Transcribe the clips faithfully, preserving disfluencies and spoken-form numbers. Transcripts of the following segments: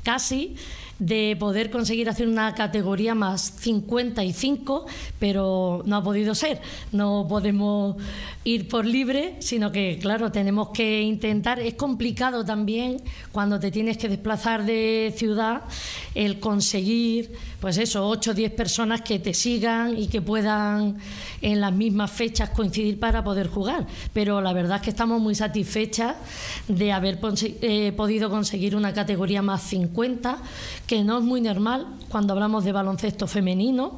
casi de poder conseguir hacer una categoría más cincuenta y cinco, pero no ha podido ser. No podemos ir por libre, sino que, claro, tenemos que intentar. Es complicado también cuando te tienes que desplazar de ciudad el conseguir, pues eso, ocho o diez personas que te sigan y que puedan en las mismas fechas coincidir para poder jugar. Pero la verdad es que estamos muy satisfechas de haber eh, podido conseguir una categoría más cincuenta, que no es muy normal cuando hablamos de baloncesto femenino.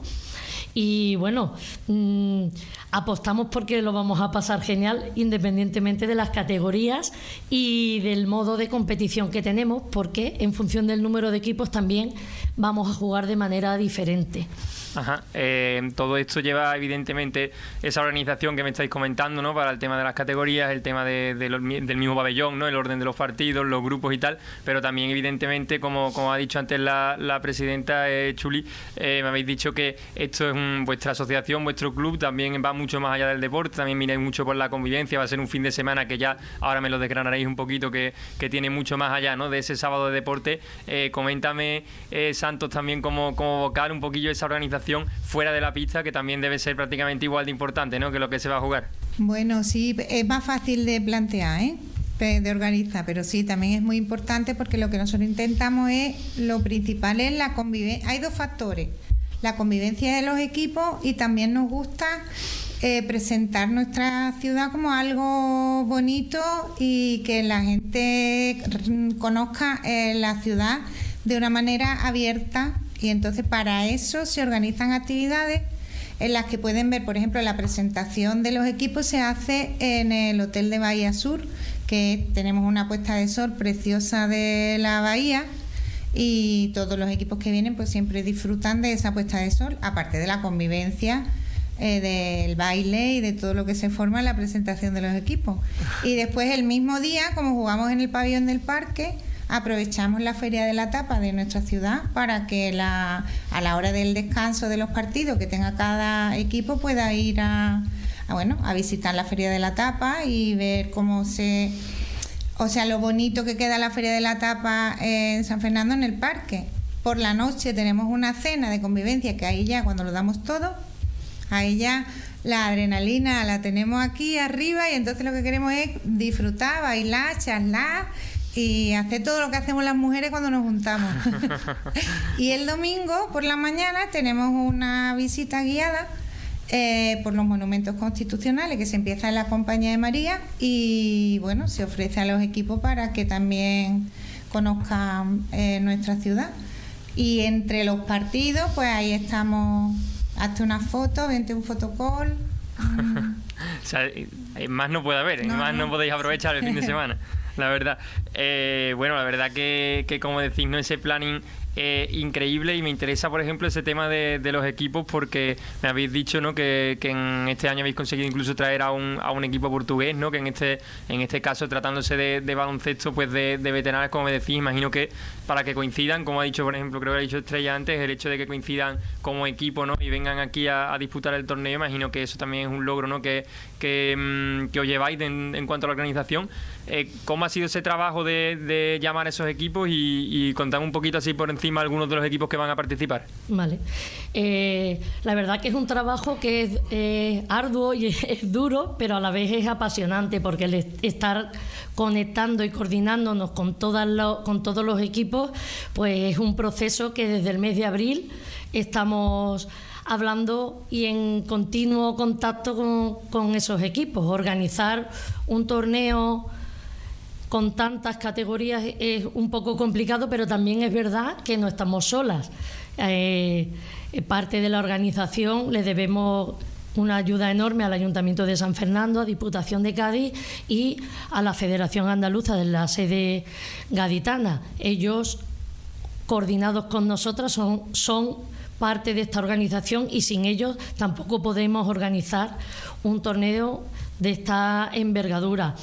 Y bueno, mmm, apostamos porque lo vamos a pasar genial independientemente de las categorías y del modo de competición que tenemos, porque en función del número de equipos también vamos a jugar de manera diferente. Ajá. Eh, todo esto lleva evidentemente esa organización que me estáis comentando, ¿no? Para el tema de las categorías, el tema de, de los, del mismo pabellón, ¿no? El orden de los partidos, los grupos y tal, pero también evidentemente, como, como ha dicho antes la, la presidenta eh, Chuli, eh, me habéis dicho que esto es un, vuestra asociación, vuestro club también va mucho más allá del deporte, también miráis mucho por la convivencia, va a ser un fin de semana que ya ahora me lo desgranaréis un poquito, que, que tiene mucho más allá, ¿no? De ese sábado de deporte. Eh, coméntame, eh, Santos, también como, como vocal, un poquillo esa organización fuera de la pista, que también debe ser prácticamente igual de importante, ¿no?, que lo que se va a jugar. Bueno, sí, es más fácil de plantear, ¿eh?, de organizar, pero sí, también es muy importante, porque lo que nosotros intentamos es, lo principal es la convivencia. Hay dos factores: la convivencia de los equipos, y también nos gusta eh, presentar nuestra ciudad como algo bonito y que la gente conozca eh, la ciudad de una manera abierta. Y entonces para eso se organizan actividades en las que pueden ver, por ejemplo, la presentación de los equipos se hace en el Hotel de Bahía Sur, que tenemos una puesta de sol preciosa de la bahía, y todos los equipos que vienen pues siempre disfrutan de esa puesta de sol, aparte de la convivencia, eh, del baile y de todo lo que se forma en la presentación de los equipos. Y después, el mismo día, como jugamos en el pabellón del parque, aprovechamos la Feria de la Tapa de nuestra ciudad para que la, a la hora del descanso de los partidos que tenga cada equipo pueda ir a, a, bueno, a visitar la Feria de la Tapa y ver cómo se... O sea, lo bonito que queda la Feria de la Tapa en San Fernando, en el parque. Por la noche tenemos una cena de convivencia, que ahí ya, cuando lo damos todo, ahí ya la adrenalina la tenemos aquí arriba, y entonces lo que queremos es disfrutar, bailar, charlar y hacer todo lo que hacemos las mujeres cuando nos juntamos. Y el domingo por la mañana tenemos una visita guiada eh, por los monumentos constitucionales, que se empieza en la Compañía de María, y bueno, se ofrece a los equipos para que también conozcan eh, nuestra ciudad. Y entre los partidos, pues ahí estamos, hazte una foto, vente un fotocall. Mm. O sea, más no puede haber, no, más no. no podéis aprovechar el fin de semana. La verdad, eh, bueno, la verdad que, que como decís, ¿no?, ese planning eh, increíble, y me interesa, por ejemplo, ese tema de, de los equipos, porque me habéis dicho, ¿no?, que, que en este año habéis conseguido incluso traer a un, a un equipo portugués, ¿no?, que en este en este caso, tratándose de, de baloncesto, pues de, de veteranos, como me decís, imagino que para que coincidan, como ha dicho, por ejemplo, creo que ha dicho Estrella antes, el hecho de que coincidan como equipo, ¿no?, y vengan aquí a, a disputar el torneo, imagino que eso también es un logro, ¿no?, que, que, que os lleváis de, en, en cuanto a la organización. Eh, ¿Cómo ha sido ese trabajo de, de llamar a esos equipos y, y contar un poquito así por encima algunos de los equipos que van a participar? Vale. Eh, la verdad que es un trabajo que es eh, arduo y es, es duro, pero a la vez es apasionante, porque el estar conectando y coordinándonos con, todas lo, con todos los equipos, pues es un proceso que desde el mes de abril estamos hablando y en continuo contacto con, con esos equipos. Organizar un torneo con tantas categorías es un poco complicado, pero también es verdad que no estamos solas. Eh, parte de la organización le debemos una ayuda enorme al Ayuntamiento de San Fernando, a Diputación de Cádiz y a la Federación Andaluza de la sede gaditana. Ellos, coordinados con nosotras, son, son parte de esta organización, y sin ellos tampoco podemos organizar un torneo de esta envergadura.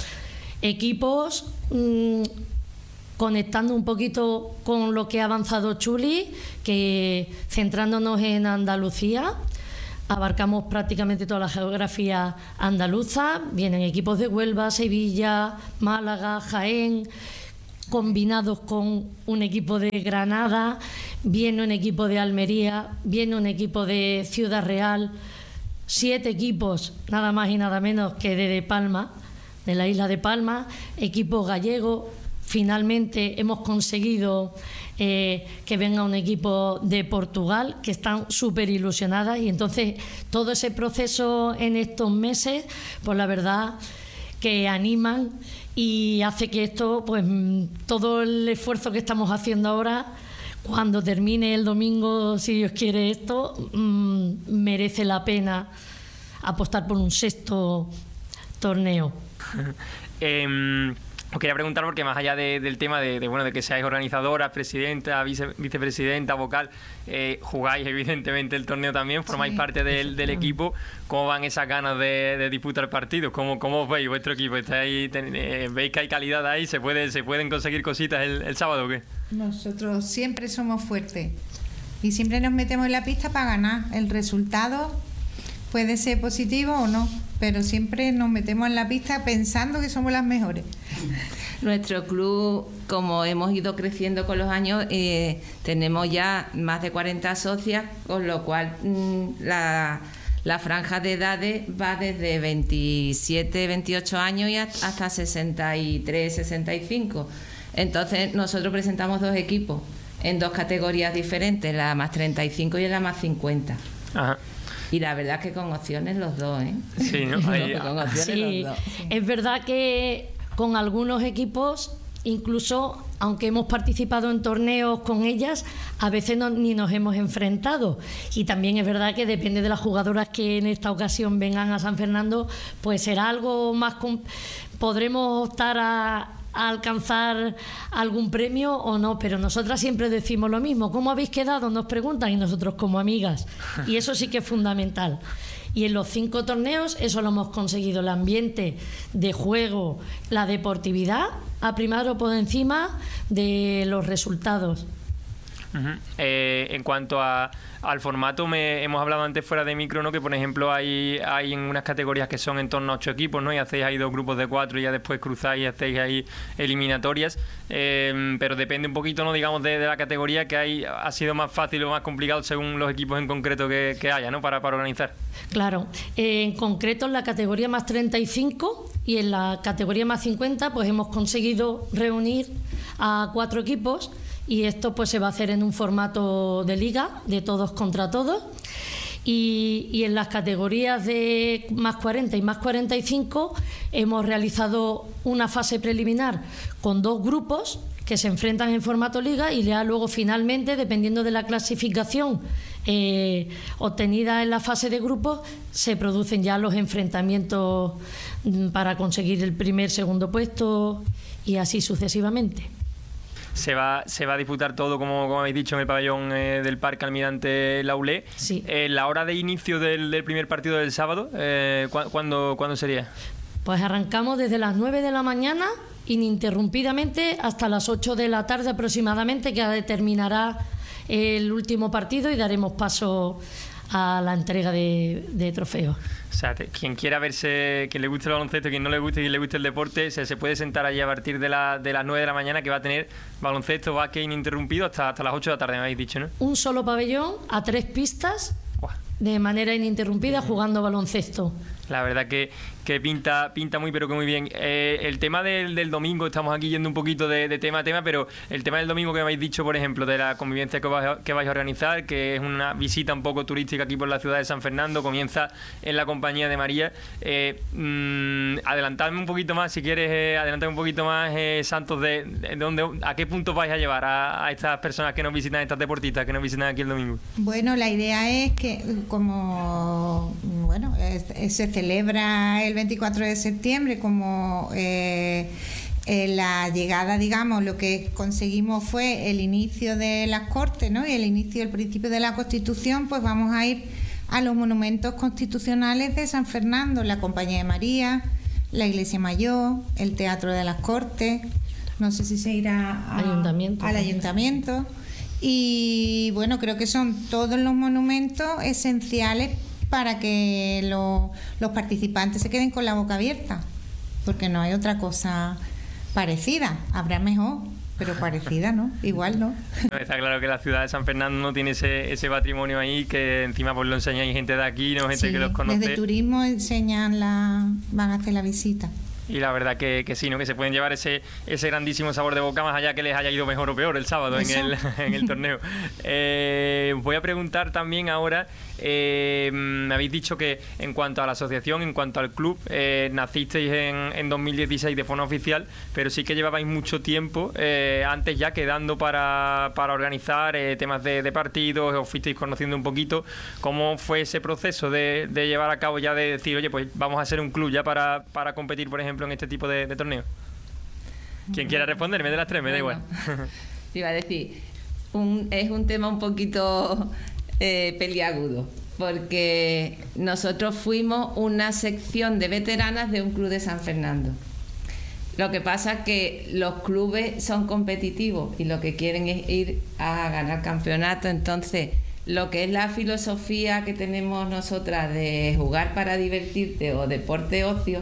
Equipos, mmm, conectando un poquito con lo que ha avanzado Chuli, que centrándonos en Andalucía, abarcamos prácticamente toda la geografía andaluza. Vienen equipos de Huelva, Sevilla, Málaga, Jaén, combinados con un equipo de Granada, viene un equipo de Almería, viene un equipo de Ciudad Real, siete equipos nada más y nada menos que de, de Palma, de la isla de Palma, equipo gallego. Finalmente hemos conseguido eh, que venga un equipo de Portugal, que están súper ilusionadas, y entonces todo ese proceso en estos meses, pues la verdad que animan y hace que esto, pues todo el esfuerzo que estamos haciendo ahora, cuando termine el domingo, si Dios quiere esto, mmm, merece la pena apostar por un sexto torneo. eh... Os quería preguntar, porque más allá de, del tema de, de bueno de que seáis organizadora, presidenta, vice, vicepresidenta, vocal, eh, jugáis evidentemente el torneo también, formáis sí, parte del, del equipo. ¿Cómo van esas ganas de, de disputar partidos? ¿Cómo, cómo os veis vuestro equipo? ¿Estáis, ten, eh, ¿Veis que hay calidad ahí? ¿Se, puede, ¿Se pueden conseguir cositas el, el sábado o qué? Nosotros siempre somos fuertes y siempre nos metemos en la pista para ganar. El resultado puede ser positivo o no, pero siempre nos metemos en la pista pensando que somos las mejores. Nuestro club, como hemos ido creciendo con los años, eh, tenemos ya más de cuarenta socias, con lo cual mmm, la, la franja de edades va desde veintisiete, veintiocho años y hasta sesenta y tres, sesenta y cinco. Entonces nosotros presentamos dos equipos en dos categorías diferentes, la más treinta y cinco y la más cincuenta. Ajá. Y la verdad es que con opciones los dos, ¿eh? Sí, ¿no? Ahí, con opciones sí, los dos. Es verdad que con algunos equipos, incluso aunque hemos participado en torneos con ellas, a veces no, ni nos hemos enfrentado. Y también es verdad que depende de las jugadoras que en esta ocasión vengan a San Fernando, pues será algo más... Podremos optar a... a alcanzar algún premio o no, pero nosotras siempre decimos lo mismo. ¿Cómo habéis quedado? Nos preguntan, y nosotros como amigas, y eso sí que es fundamental. Y en los cinco torneos eso lo hemos conseguido, el ambiente de juego, la deportividad a primero por encima de los resultados. Uh-huh. Eh, en cuanto a, al formato, me, hemos hablado antes fuera de micro, ¿no? Que por ejemplo hay, hay en unas categorías que son en torno a ocho equipos, ¿no? Y hacéis ahí dos grupos de cuatro y ya después cruzáis y hacéis ahí eliminatorias, eh, pero depende un poquito, ¿no? Digamos de, de la categoría, que hay, ha sido más fácil o más complicado según los equipos en concreto que, que haya, ¿no? Para, para organizar. Claro, eh, en concreto en la categoría más treinta y cinco y en la categoría más cincuenta pues hemos conseguido reunir a cuatro equipos. Y esto pues se va a hacer en un formato de liga, de todos contra todos. Y, y en las categorías de más cuarenta y más cuarenta y cinco hemos realizado una fase preliminar con dos grupos que se enfrentan en formato liga, y ya luego finalmente, dependiendo de la clasificación eh, obtenida en la fase de grupos, se producen ya los enfrentamientos para conseguir el primer, segundo puesto y así sucesivamente. Se va, se va a disputar todo, como, como habéis dicho, en el pabellón eh, del Parque Almirante Laulé. Sí. Eh, la hora de inicio del, del primer partido del sábado, eh, ¿cu ¿cuándo, ¿cuándo sería? Pues arrancamos desde las nueve de la mañana, ininterrumpidamente, hasta las ocho de la tarde aproximadamente, que determinará el último partido y daremos paso a la entrega de, de trofeos. O sea, te, quien quiera verse, quien le guste el baloncesto, quien no le guste, quien le guste el deporte, se, se puede sentar allí a partir de, la, de las nueve de la mañana, que va a tener baloncesto, básquet ininterrumpido hasta, hasta las ocho de la tarde, me habéis dicho, ¿no? Un solo pabellón a tres pistas, Buah. de manera ininterrumpida, jugando baloncesto. La verdad que, que pinta pinta muy pero que muy bien. Eh, el tema del, del domingo, estamos aquí yendo un poquito de, de tema a tema, pero el tema del domingo que me habéis dicho, por ejemplo, de la convivencia que vais, a, que vais a organizar, que es una visita un poco turística aquí por la ciudad de San Fernando, comienza en la compañía de María. Eh, mmm, adelantadme un poquito más, si quieres, eh, adelantadme un poquito más, eh, Santos, de, de dónde, a qué punto vais a llevar a, a estas personas que nos visitan, estas deportistas que nos visitan aquí el domingo. Bueno, la idea es que, como bueno, es, es, se celebra el veinticuatro de septiembre, como eh, eh, la llegada, digamos, lo que conseguimos fue el inicio de las Cortes, ¿no? Y el inicio, el principio de la Constitución, pues vamos a ir a los monumentos constitucionales de San Fernando, la Compañía de María, la Iglesia Mayor, el Teatro de las Cortes, no sé si se irá a, ayuntamiento, al ayuntamiento. Y bueno, creo que son todos los monumentos esenciales para que lo, los participantes se queden con la boca abierta, porque no hay otra cosa parecida. Habrá mejor, pero parecida, ¿no? Igual, ¿no? No, está claro que la ciudad de San Fernando no tiene ese, ese patrimonio ahí, que encima pues lo enseñáis gente de aquí, no gente Sí, que los conoce. desde turismo enseñan la, van a hacer la visita. Y la verdad que, que sí, ¿no? Que se pueden llevar ese, ese grandísimo sabor de boca, más allá que les haya ido mejor o peor el sábado en el, en el torneo. Eh, voy a preguntar también ahora, eh, me habéis dicho que en cuanto a la asociación, en cuanto al club, eh, nacisteis en, en dos mil dieciséis de forma oficial, pero sí que llevabais mucho tiempo eh, antes ya quedando para, para organizar eh, temas de, de partidos, os fuisteis conociendo un poquito. ¿Cómo fue ese proceso de, de llevar a cabo ya, de decir, oye, pues vamos a ser un club ya para, para competir, por ejemplo, en este tipo de, de torneos? Quien quiera responderme de las tres, me bueno, da igual. Te iba a decir, un, es un tema un poquito eh, peliagudo, porque nosotros fuimos una sección de veteranas de un club de San Fernando. Lo que pasa es que los clubes son competitivos y lo que quieren es ir a ganar campeonato. Entonces, lo que es la filosofía que tenemos nosotras de jugar para divertirte o deporte ocio,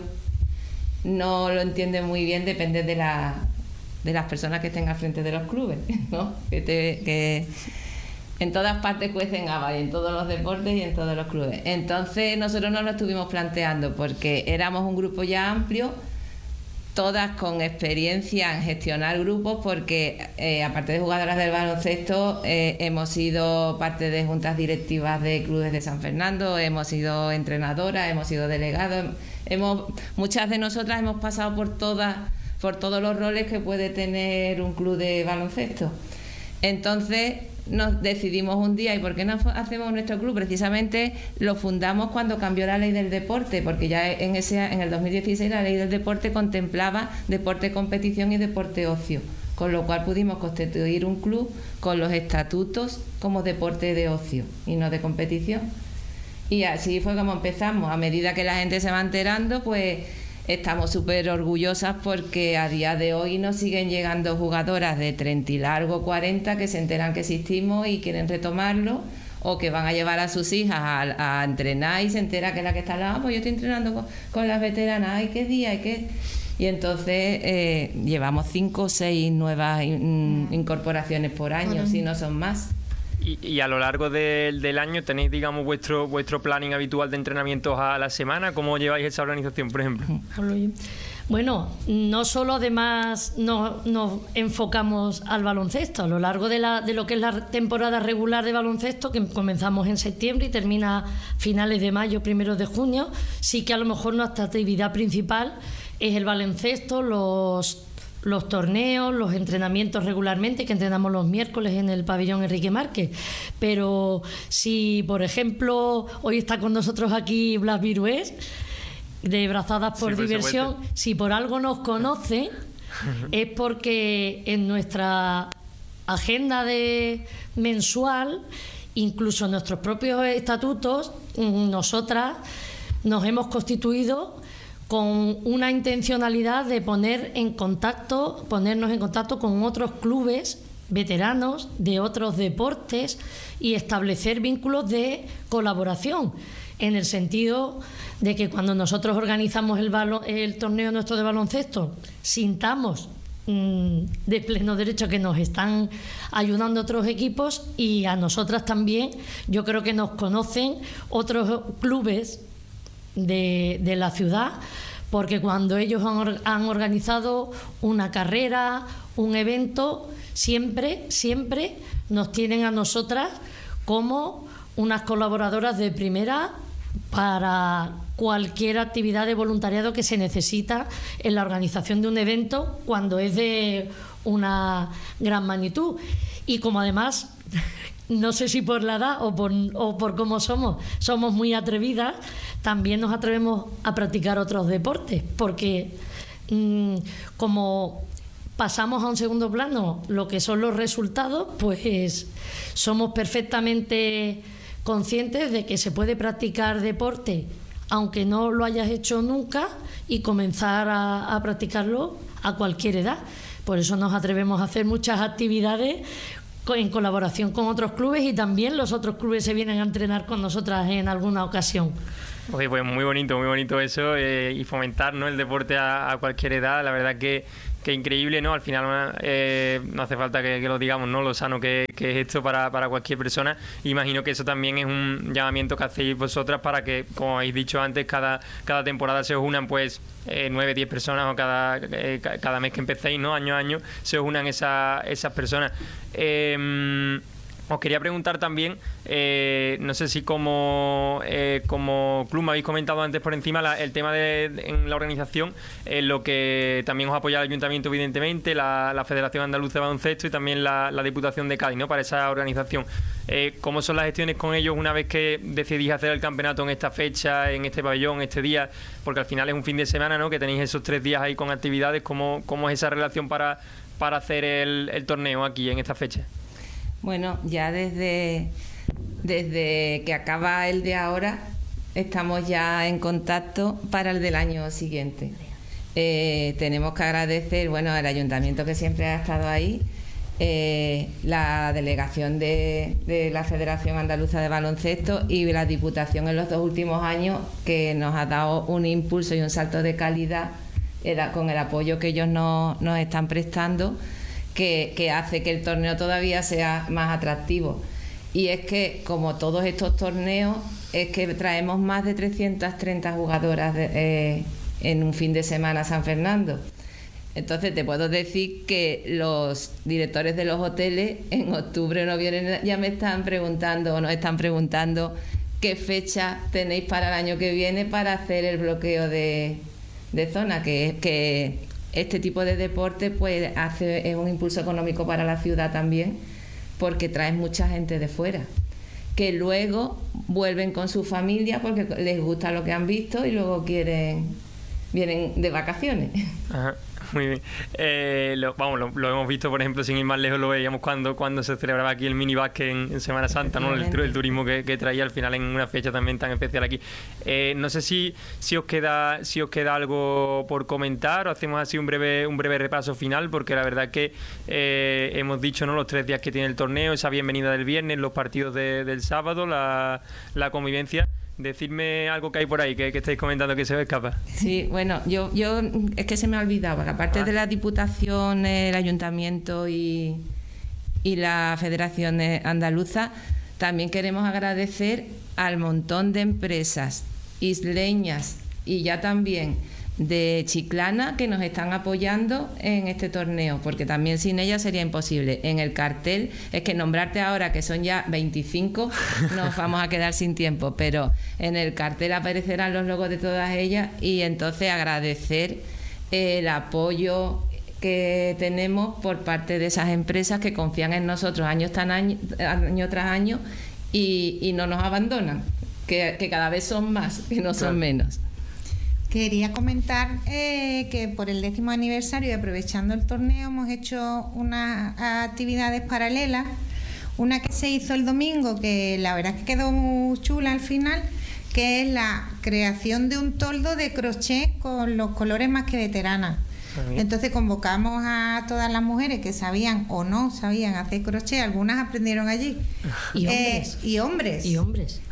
no lo entiende muy bien, depende de la de las personas que estén al frente de los clubes, ¿no? Que, te, que en todas partes cuecen habas, en todos los deportes y en todos los clubes. Entonces nosotros nos lo estuvimos planteando porque éramos un grupo ya amplio, todas con experiencia en gestionar grupos, porque eh, aparte de jugadoras del baloncesto, eh, hemos sido parte de juntas directivas de clubes de San Fernando, hemos sido entrenadoras, hemos sido delegados, hemos, muchas de nosotras hemos pasado por todas, por todos los roles que puede tener un club de baloncesto. Entonces nos decidimos un día, ¿y por qué no hacemos nuestro club? Precisamente lo fundamos cuando cambió la ley del deporte, porque ya en ese en el dos mil dieciséis la ley del deporte contemplaba deporte competición y deporte ocio, con lo cual pudimos constituir un club con los estatutos como deporte de ocio y no de competición. Y así fue como empezamos. A medida que la gente se va enterando, pues estamos súper orgullosas, porque a día de hoy nos siguen llegando jugadoras de treinta y largo, cuarenta, que se enteran que existimos y quieren retomarlo, o que van a llevar a sus hijas a, a entrenar y se entera que la que está al lado, ah, pues yo estoy entrenando con, con las veteranas, ay, qué día, ay, qué... Y entonces eh, llevamos cinco o seis nuevas in, incorporaciones por año, si no son más. Y, y a lo largo de, del año tenéis, digamos, vuestro vuestro planning habitual de entrenamientos a la semana. ¿Cómo lleváis esa organización, por ejemplo? Bueno, no solo además nos, nos enfocamos al baloncesto. A lo largo de, la, de lo que es la temporada regular de baloncesto, que comenzamos en septiembre y termina finales de mayo, primeros de junio, sí que a lo mejor nuestra actividad principal es el baloncesto, los los torneos, los entrenamientos regularmente, que entrenamos los miércoles en el pabellón Enrique Márquez. Pero si, por ejemplo, hoy está con nosotros aquí Blas Virués, de Brazadas por sí, Diversión, por si por algo nos conocen, es porque en nuestra agenda de mensual, incluso en nuestros propios estatutos, nosotras nos hemos constituido con una intencionalidad de poner en contacto, ponernos en contacto con otros clubes veteranos de otros deportes y establecer vínculos de colaboración, en el sentido de que cuando nosotros organizamos el, balon, el torneo nuestro de baloncesto, sintamos mmm, de pleno derecho que nos están ayudando otros equipos, y a nosotras también, yo creo que nos conocen otros clubes De, de la ciudad, porque cuando ellos han, han organizado una carrera, un evento, siempre, siempre nos tienen a nosotras como unas colaboradoras de primera para cualquier actividad de voluntariado que se necesita en la organización de un evento cuando es de una gran magnitud. Y como además, no sé si por la edad o por, o por cómo somos, somos muy atrevidas, también nos atrevemos a practicar otros deportes, porque mmm, como pasamos a un segundo plano lo que son los resultados, pues somos perfectamente conscientes de que se puede practicar deporte aunque no lo hayas hecho nunca y comenzar a, a practicarlo a cualquier edad. Por eso nos atrevemos a hacer muchas actividades en colaboración con otros clubes, y también los otros clubes se vienen a entrenar con nosotras en alguna ocasión. Oye, pues muy bonito, muy bonito eso, eh, y fomentar, ¿no?, el deporte a, a cualquier edad. La verdad que, que increíble, ¿no? Al final eh, no hace falta que, que lo digamos, ¿no? Lo sano que, que es esto para, para cualquier persona. Imagino que eso también es un llamamiento que hacéis vosotras para que, como habéis dicho antes, cada, cada temporada se os unan pues eh, nueve, diez personas o cada, eh, cada mes que empecéis, ¿no? Año a año se os unan esa, esas personas. Eh, Os quería preguntar también, eh, no sé si como, eh, como club me habéis comentado antes por encima la, el tema de, de en la organización, en lo que también os apoya el Ayuntamiento evidentemente, la, la Federación Andaluza de Baloncesto y también la, la Diputación de Cádiz, ¿no? Para esa organización. Eh, ¿Cómo son las gestiones con ellos una vez que decidís hacer el campeonato en esta fecha, en este pabellón, este día? Porque al final es un fin de semana, ¿no? Que tenéis esos tres días ahí con actividades. ¿Cómo, cómo es esa relación para, para hacer el, el torneo aquí en esta fecha? Bueno, ya desde, desde que acaba el de ahora, estamos ya en contacto para el del año siguiente. Eh, tenemos que agradecer, bueno, al Ayuntamiento que siempre ha estado ahí, eh, la delegación de, de la Federación Andaluza de Baloncesto y la Diputación en los dos últimos años, que nos ha dado un impulso y un salto de calidad era, con el apoyo que ellos nos, nos están prestando. Que, que hace que el torneo todavía sea más atractivo. Y es que, como todos estos torneos, es que traemos más de trescientas treinta jugadoras de, eh, en un fin de semana a San Fernando. Entonces te puedo decir que los directores de los hoteles en octubre o noviembre ya me están preguntando o nos están preguntando qué fecha tenéis para el año que viene para hacer el bloqueo de, de zona, que es que este tipo de deporte pues hace es un impulso económico para la ciudad también, porque traen mucha gente de fuera que luego vuelven con su familia porque les gusta lo que han visto y luego quieren vienen de vacaciones. Ajá. Muy bien. Eh, lo, vamos, lo, lo hemos visto, por ejemplo, sin ir más lejos, lo veíamos cuando, cuando se celebraba aquí el mini básquet en, en Semana Santa, ¿no? El, el turismo que, que traía al final en una fecha también tan especial aquí. Eh, no sé si, si os queda si os queda algo por comentar o hacemos así un breve un breve repaso final, porque la verdad que eh, hemos dicho, ¿no? Los tres días que tiene el torneo, esa bienvenida del viernes, los partidos de, del sábado, la, la convivencia. Decidme algo que hay por ahí que, que estáis comentando que se os escapa. Sí, bueno, yo yo es que se me ha olvidado, que aparte ah. de la Diputación, el Ayuntamiento y, y la Federación Andaluza, también queremos agradecer al montón de empresas isleñas y ya también de Chiclana que nos están apoyando en este torneo, porque también sin ellas sería imposible. En el cartel, es que nombrarte ahora que son ya veinticinco, nos vamos a quedar sin tiempo, pero en el cartel aparecerán los logos de todas ellas y entonces agradecer el apoyo que tenemos por parte de esas empresas que confían en nosotros año, tras año, año tras año y, y no nos abandonan, que, que cada vez son más, que no son menos. Quería comentar eh, que por el décimo aniversario y aprovechando el torneo hemos hecho unas actividades paralelas. Una que se hizo el domingo, que la verdad es que quedó muy chula al final, que es la creación de un toldo de crochet con los colores más que veteranas. Entonces convocamos a todas las mujeres que sabían o no sabían hacer crochet, algunas aprendieron allí. Y hombres. Eh, y hombres. Y hombres.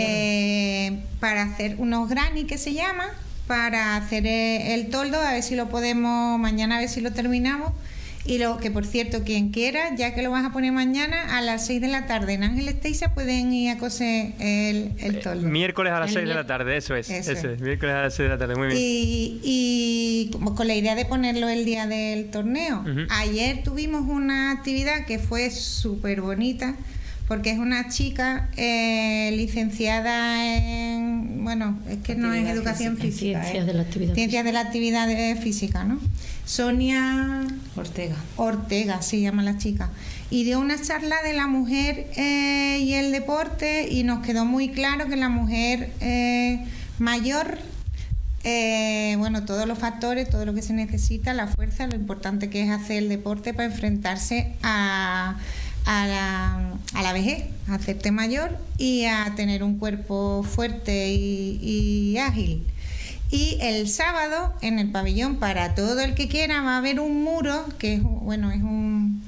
Eh, para hacer unos granny que se llama, para hacer el toldo, a ver si lo podemos, mañana a ver si lo terminamos. Y lo que, por cierto, quien quiera, ya que lo vas a poner mañana, a las seis de la tarde en Ángel Esteiza pueden ir a coser el, el toldo. Eh, miércoles a las seis de la tarde, eso es. Eso, eso es. es. Miércoles a las seis de la tarde, muy bien. Y, y como con la idea de ponerlo el día del torneo. Uh-huh. Ayer tuvimos una actividad que fue súper bonita, porque es una chica eh, licenciada en, bueno, es que no es educación física, ciencias eh. de la actividad ciencias de la actividad física, ¿no? Sonia Ortega. Ortega se llama la chica, y dio una charla de la mujer eh, y el deporte, y nos quedó muy claro que la mujer eh, mayor, eh, bueno, todos los factores, todo lo que se necesita, la fuerza, lo importante que es hacer el deporte para enfrentarse a A la, a la vejez, a hacerte mayor y a tener un cuerpo fuerte y, y ágil. Y el sábado en el pabellón, para todo el que quiera, va a haber un muro que es, bueno, es un,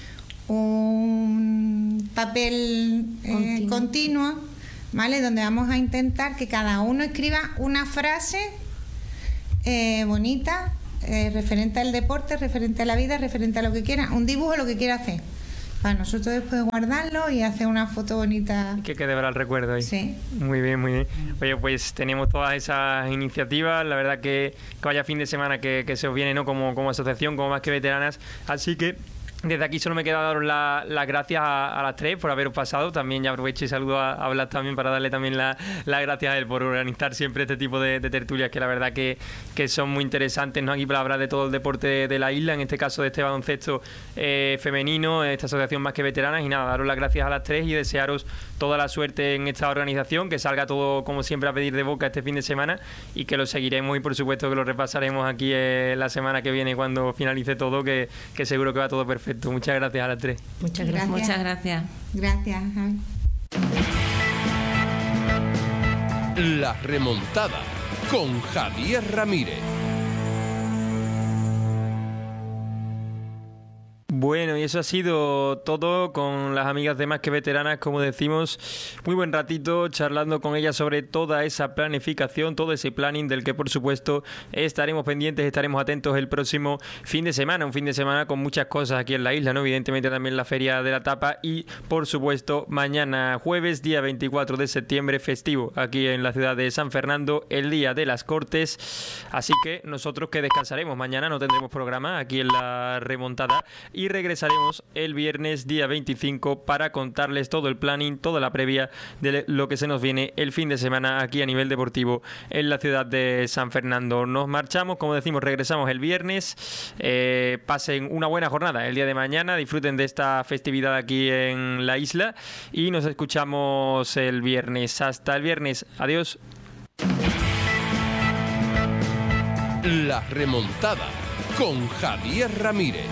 un papel eh, continuo. continuo, ¿vale? Donde vamos a intentar que cada uno escriba una frase eh, bonita eh, referente al deporte, referente a la vida, referente a lo que quiera, un dibujo, lo que quiera hacer. Para nosotros después guardarlo y hacer una foto bonita. Que quede para el recuerdo ahí. Sí. Muy bien, muy bien. Oye, pues tenemos todas esas iniciativas. La verdad que, que vaya fin de semana que, que se os viene, ¿no? Como, como asociación, como Más que Veteranas. Así que desde aquí solo me queda daros la, las gracias a, a las tres por haberos pasado. También ya aprovecho y saludo a, a Blas también para darle también las la gracias a él por organizar siempre este tipo de, de tertulias que la verdad que, que son muy interesantes, ¿no? Aquí para hablar de todo el deporte de, de la isla, en este caso de este baloncesto eh, femenino, esta asociación Más que Veteranas. Y nada, daros las gracias a las tres y desearos toda la suerte en esta organización, que salga todo como siempre a pedir de boca este fin de semana y que lo seguiremos y por supuesto que lo repasaremos aquí eh, la semana que viene cuando finalice todo, que, que seguro que va todo perfecto. Muchas gracias a las tres. Muchas gracias. Muchas gracias. Gracias, Javi. La remontada con Javier Ramírez. Bueno, y eso ha sido todo con las amigas de Más que Veteranas, como decimos, muy buen ratito charlando con ellas sobre toda esa planificación, todo ese planning del que por supuesto estaremos pendientes, estaremos atentos el próximo fin de semana, un fin de semana con muchas cosas aquí en la isla, ¿no? Evidentemente también la Feria de la Tapa y por supuesto mañana jueves, día veinticuatro de septiembre, festivo aquí en la ciudad de San Fernando, el Día de las Cortes, así que nosotros que descansaremos mañana, no tendremos programa aquí en la remontada y regresaremos el viernes día veinticinco para contarles todo el planning, toda la previa de lo que se nos viene el fin de semana aquí a nivel deportivo en la ciudad de San Fernando. Nos marchamos, como decimos, regresamos el viernes. Eh, pasen una buena jornada el día de mañana, disfruten de esta festividad aquí en la isla y nos escuchamos el viernes. Hasta el viernes. Adiós. La remontada con Javier Ramírez.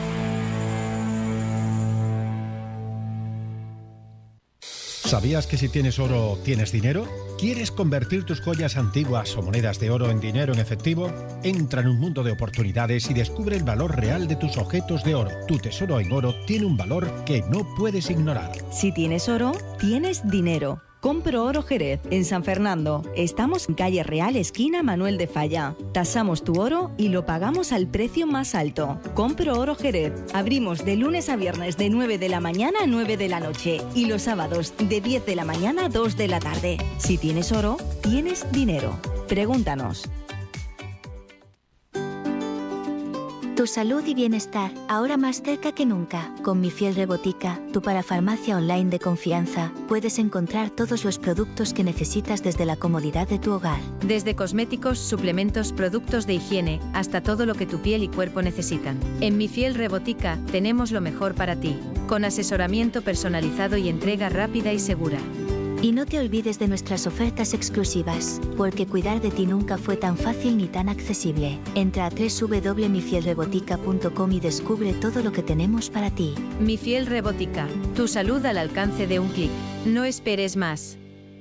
¿Sabías que si tienes oro, tienes dinero? ¿Quieres convertir tus joyas antiguas o monedas de oro en dinero en efectivo? Entra en un mundo de oportunidades y descubre el valor real de tus objetos de oro. Tu tesoro en oro tiene un valor que no puedes ignorar. Si tienes oro, tienes dinero. Compro Oro Jerez, en San Fernando. Estamos en calle Real, esquina Manuel de Falla. Tasamos tu oro y lo pagamos al precio más alto. Compro Oro Jerez. Abrimos de lunes a viernes de nueve de la mañana a nueve de la noche y los sábados de diez de la mañana a dos de la tarde. Si tienes oro, tienes dinero. Pregúntanos. Tu salud y bienestar, ahora más cerca que nunca. Con Mi Fiel Rebotica, tu parafarmacia online de confianza, puedes encontrar todos los productos que necesitas desde la comodidad de tu hogar. Desde cosméticos, suplementos, productos de higiene, hasta todo lo que tu piel y cuerpo necesitan. En Mi Fiel Rebotica, tenemos lo mejor para ti, con asesoramiento personalizado y entrega rápida y segura. Y no te olvides de nuestras ofertas exclusivas, porque cuidar de ti nunca fue tan fácil ni tan accesible. Entra a doble u doble u doble u punto mi fiel rebotica punto com y descubre todo lo que tenemos para ti. Mi Fiel Rebotica, tu salud al alcance de un clic. No esperes más.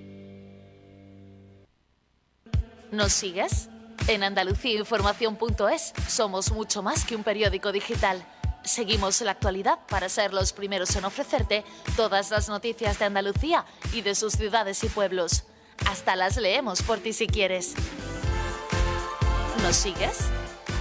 ¿Nos sigues? En andalucía información punto es somos mucho más que un periódico digital. Seguimos la actualidad para ser los primeros en ofrecerte todas las noticias de Andalucía y de sus ciudades y pueblos. Hasta las leemos por ti si quieres. ¿Nos sigues?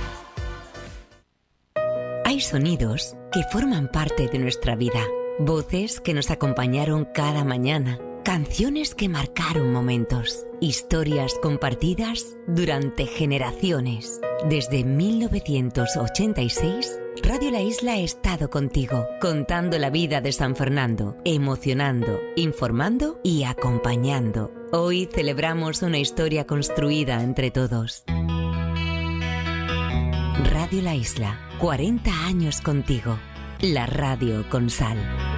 Hay sonidos que forman parte de nuestra vida, voces que nos acompañaron cada mañana, canciones que marcaron momentos, historias compartidas durante generaciones. Desde mil novecientos ochenta y seis, Radio La Isla ha estado contigo, contando la vida de San Fernando, emocionando, informando y acompañando. Hoy celebramos una historia construida entre todos. Radio La Isla, cuarenta años contigo. La radio con sal.